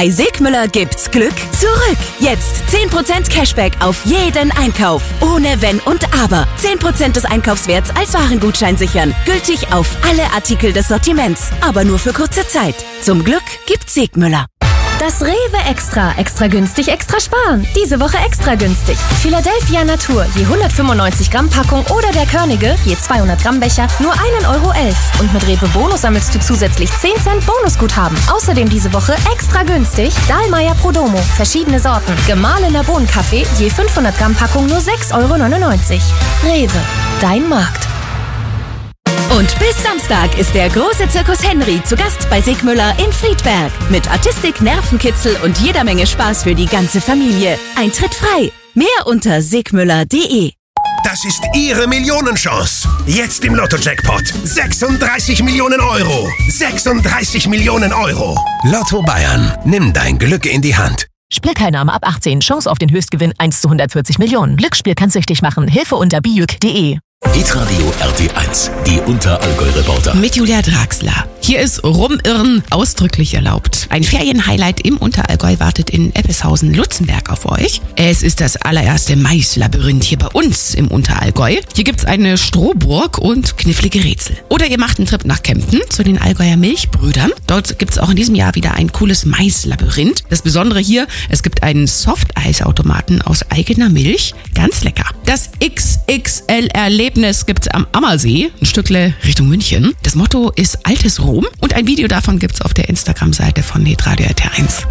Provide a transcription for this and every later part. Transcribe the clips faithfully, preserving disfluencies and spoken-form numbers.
Bei Segmüller gibt's Glück zurück. Jetzt zehn Prozent Cashback auf jeden Einkauf. Ohne Wenn und Aber. zehn Prozent des Einkaufswerts als Warengutschein sichern. Gültig auf alle Artikel des Sortiments. Aber nur für kurze Zeit. Zum Glück gibt's Segmüller. Das Rewe Extra. Extra günstig, extra sparen. Diese Woche extra günstig. Philadelphia Natur, je hundertfünfundneunzig Gramm Packung oder der Körnige, je zweihundert Gramm Becher, nur ein Euro elf. Und mit Rewe Bonus sammelst du zusätzlich zehn Cent Bonusguthaben. Außerdem diese Woche extra günstig Dahlmeier Prodomo, verschiedene Sorten. Gemahlener Bohnenkaffee, je fünfhundert Gramm Packung nur sechs Euro neunundneunzig. Rewe, dein Markt. Und bis Samstag ist der große Zirkus Henry zu Gast bei Segmüller in Friedberg. Mit Artistik, Nervenkitzel und jeder Menge Spaß für die ganze Familie. Eintritt frei. Mehr unter segmüller punkt de. Das ist Ihre Millionenchance. Jetzt im Lotto-Jackpot. sechsunddreißig Millionen Euro. sechsunddreißig Millionen Euro. Lotto Bayern. Nimm dein Glück in die Hand. Spielteilnahme ab achtzehn. Chance auf den Höchstgewinn eins zu hundertvierzig Millionen. Glücksspiel kann süchtig machen. Hilfe unter bijuk punkt de. Hitradio R T eins, die Unterallgäu-Reporter. Mit Julia Draxler. Hier ist Rumirren ausdrücklich erlaubt. Ein Ferienhighlight im Unterallgäu wartet in Eppeshausen-Lutzenberg auf euch. Es ist das allererste Maislabyrinth hier bei uns im Unterallgäu. Hier gibt's eine Strohburg und knifflige Rätsel. Oder ihr macht einen Trip nach Kempten zu den Allgäuer Milchbrüdern. Dort gibt's auch in diesem Jahr wieder ein cooles Maislabyrinth. Das Besondere hier, es gibt einen Softeisautomaten aus eigener Milch. Ganz lecker. Das X X L-Erlebnis gibt's am Ammersee, ein Stückle Richtung München. Das Motto ist altes Rom und ein Video davon gibt's auf der Instagram-Seite von Hitradio R T eins.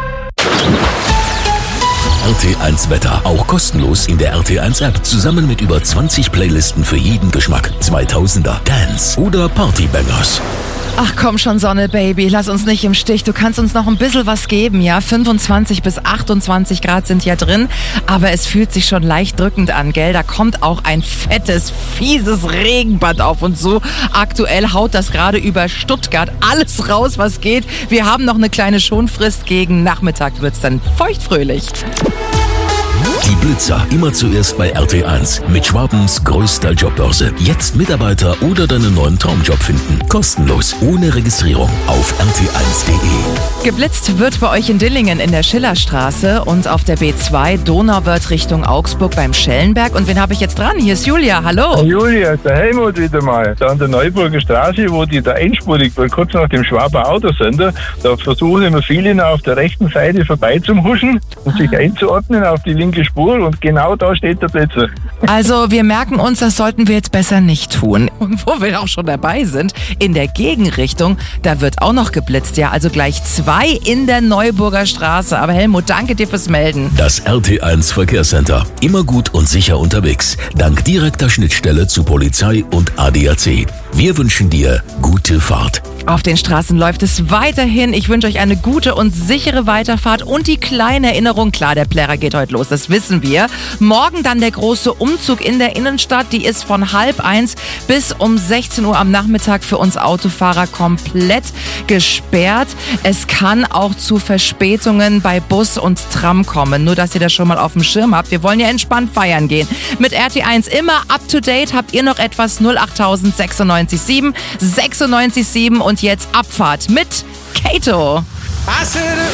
R T eins Wetter, auch kostenlos in der R T eins App, zusammen mit über zwanzig Playlisten für jeden Geschmack. zweitausender, Dance oder Partybangers. Ach komm schon, Sonne, Baby, lass uns nicht im Stich. Du kannst uns noch ein bisschen was geben, ja? fünfundzwanzig bis achtundzwanzig Grad sind ja drin, aber es fühlt sich schon leicht drückend an, gell? Da kommt auch ein fettes, fieses Regenbad auf uns zu. Aktuell haut das gerade über Stuttgart alles raus, was geht. Wir haben noch eine kleine Schonfrist. Gegen Nachmittag wird's dann feuchtfröhlich. Die Blitzer, immer zuerst bei R T eins. Mit Schwabens größter Jobbörse. Jetzt Mitarbeiter oder deinen neuen Traumjob finden. Kostenlos, ohne Registrierung auf R T eins punkt de. Geblitzt wird bei euch in Dillingen in der Schillerstraße und auf der B zwei Donauwörth Richtung Augsburg beim Schellenberg. Und wen habe ich jetzt dran? Hier ist Julia, hallo. Julia, der Helmut wieder mal. Da an der Neuburger Straße, wo die da einspurig war, kurz nach dem Schwaber Autosender, da versuchen immer viele auf der rechten Seite vorbeizuhuschen und sich einzuordnen auf die linke Spur. Und genau da steht der Blitzer. Also wir merken uns, das sollten wir jetzt besser nicht tun. Und wo wir auch schon dabei sind, in der Gegenrichtung, da wird auch noch geblitzt. Ja, also gleich zwei in der Neuburger Straße. Aber Helmut, danke dir fürs Melden. Das R T eins Verkehrscenter. Immer gut und sicher unterwegs. Dank direkter Schnittstelle zu Polizei und A D A C. Wir wünschen dir gute Fahrt. Auf den Straßen läuft es weiterhin. Ich wünsche euch eine gute und sichere Weiterfahrt und die kleine Erinnerung. Klar, der Plärrer geht heute los, das wissen wir. Morgen dann der große Umzug in der Innenstadt. Die ist von halb eins bis um sechzehn Uhr am Nachmittag für uns Autofahrer komplett gesperrt. Es kann auch zu Verspätungen bei Bus und Tram kommen. Nur, dass ihr das schon mal auf dem Schirm habt. Wir wollen ja entspannt feiern gehen. Mit R T eins immer up to date. Habt ihr noch etwas? null acht sechsundneunzig sieben sechsundneunzig sieben und jetzt Abfahrt mit Kato. I said